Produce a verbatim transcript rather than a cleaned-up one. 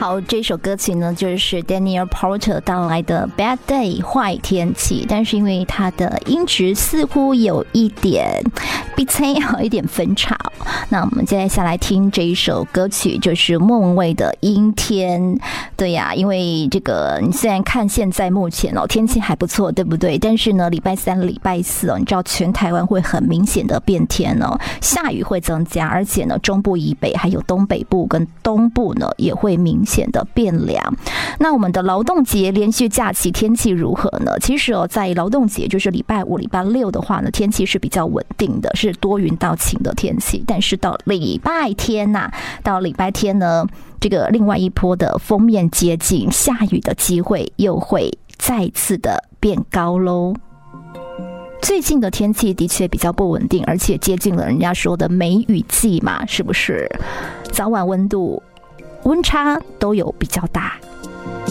好，这首歌曲呢，就是 Daniel Porter 带来的 Bad Day 坏天气，但是因为它的音质似乎有一点鼻塞，有一点分叉。那我们接下来听这一首歌曲，就是莫文蔚的阴天。对呀、啊，因为这个你虽然看现在目前哦天气还不错，对不对？但是呢，礼拜三、礼拜四哦，你知道全台湾会很明显的变天哦，下雨会增加，而且呢，中部以北还有东北部跟东部呢也会明显的变凉。那我们的劳动节连续假期天气如何呢？其实哦，在劳动节就是礼拜五、礼拜六的话呢，天气是比较稳定的，是多云到晴的天气。但是到礼拜天呐、啊，到礼拜天呢，这个另外一波的锋面接近，下雨的机会又会再次的变高喽。最近的天气的确比较不稳定，而且接近了人家说的梅雨季嘛，是不是？早晚温度温差都有比较大。